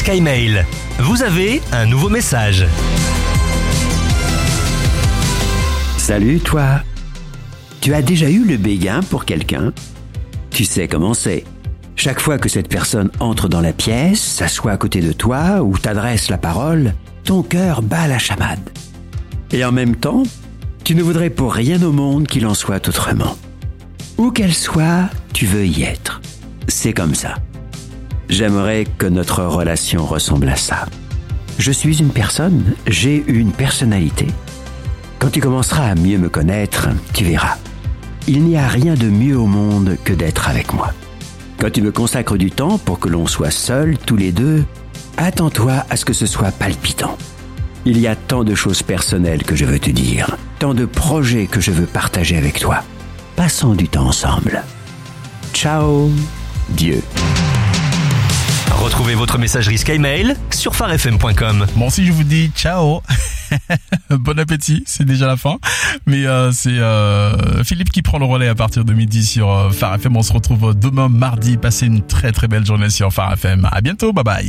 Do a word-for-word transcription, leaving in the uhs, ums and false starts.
SkyMail. Vous avez un nouveau message. Salut toi. Tu as déjà eu le béguin pour quelqu'un? Tu sais comment c'est. Chaque fois que cette personne entre dans la pièce, s'assoit à côté de toi ou t'adresse la parole, ton cœur bat la chamade. Et en même temps, tu ne voudrais pour rien au monde qu'il en soit autrement. Où qu'elle soit, tu veux y être. C'est comme ça. J'aimerais que notre relation ressemble à ça. Je suis une personne, j'ai une personnalité. Quand tu commenceras à mieux me connaître, tu verras. Il n'y a rien de mieux au monde que d'être avec moi. Quand tu me consacres du temps pour que l'on soit seuls, tous les deux, attends-toi à ce que ce soit palpitant. Il y a tant de choses personnelles que je veux te dire, tant de projets que je veux partager avec toi. Passons du temps ensemble. Ciao, Dieu. Retrouvez votre messagerie SkyMail sur phare f m point com. Bon, si je vous dis ciao, bon appétit, c'est déjà la fin. Mais euh, c'est euh, Philippe qui prend le relais à partir de midi sur euh, phare F M. On se retrouve demain mardi. Passez une très très belle journée sur phare F M. À bientôt, bye bye.